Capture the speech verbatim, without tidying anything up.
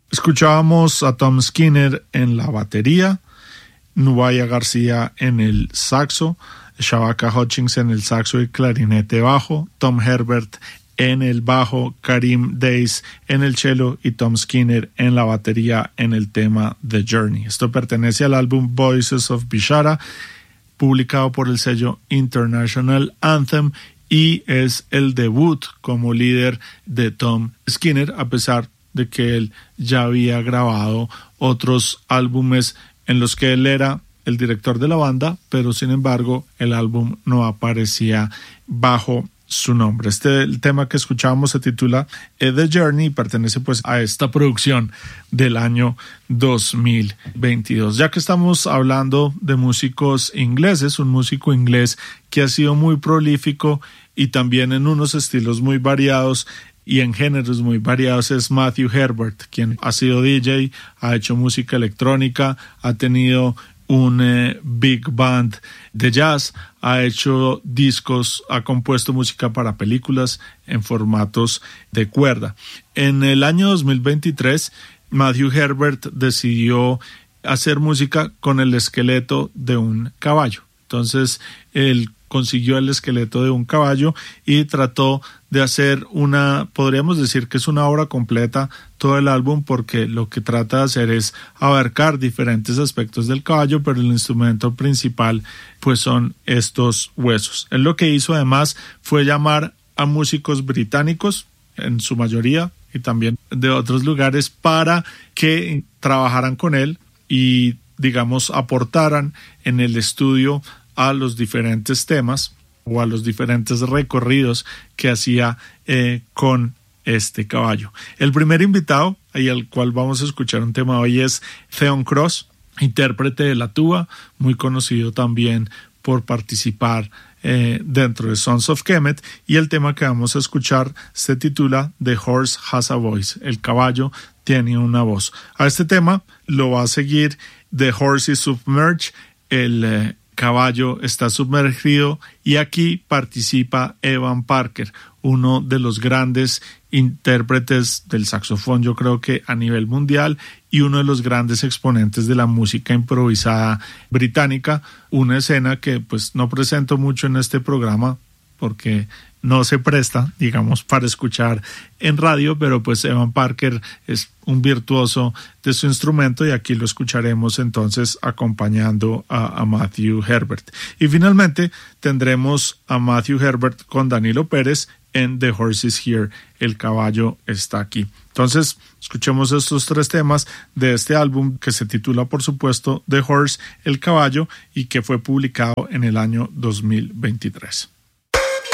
Escuchábamos a Tom Skinner en la batería, Nubia García en el saxo, Shabaka Hutchings en el saxo y clarinete bajo, Tom Herbert en el bajo, Karim Days en el cello y Tom Skinner en la batería en el tema The Journey. Esto pertenece al álbum Voices of Bishara, publicado por el sello International Anthem, y es el debut como líder de Tom Skinner, a pesar de que él ya había grabado otros álbumes en los que él era el director de la banda, pero sin embargo el álbum no aparecía bajo su nombre. Este el tema que escuchábamos se titula The Journey y pertenece pues a esta producción del año dos mil veintidós. Ya que estamos hablando de músicos ingleses, un músico inglés que ha sido muy prolífico y también en unos estilos muy variados y en géneros muy variados, es Matthew Herbert, quien ha sido D J, ha hecho música electrónica, ha tenido un eh, big band de jazz, ha hecho discos, ha compuesto música para películas en formatos de cuerda. En el año dos mil veintitrés, Matthew Herbert decidió hacer música con el esqueleto de un caballo. Entonces, él consiguió el esqueleto de un caballo y trató de hacer una, podríamos decir que es una obra completa, todo el álbum, porque lo que trata de hacer es abarcar diferentes aspectos del caballo, pero el instrumento principal pues son estos huesos. Él lo que hizo además fue llamar a músicos británicos, en su mayoría, y también de otros lugares, para que trabajaran con él y, digamos, aportaran en el estudio a los diferentes temas o a los diferentes recorridos que hacía eh, con este caballo. El primer invitado, y al cual vamos a escuchar un tema hoy, es Theon Cross, intérprete de la tuba, muy conocido también por participar eh, dentro de Sons of Kemet, y el tema que vamos a escuchar se titula The Horse Has a Voice, el caballo tiene una voz. A este tema lo va a seguir The Horse is Submerged, el eh, caballo está sumergido, y aquí participa Evan Parker, uno de los grandes intérpretes del saxofón, yo creo que a nivel mundial, y uno de los grandes exponentes de la música improvisada británica, una escena que pues no presento mucho en este programa porque no se presta, digamos, para escuchar en radio, pero pues Evan Parker es un virtuoso de su instrumento y aquí lo escucharemos entonces acompañando a, a Matthew Herbert. Y finalmente tendremos a Matthew Herbert con Danilo Pérez en The Horse is Here, el caballo está aquí. Entonces, escuchemos estos tres temas de este álbum que se titula, por supuesto, The Horse, el caballo, y que fue publicado en el año dos mil veintitrés.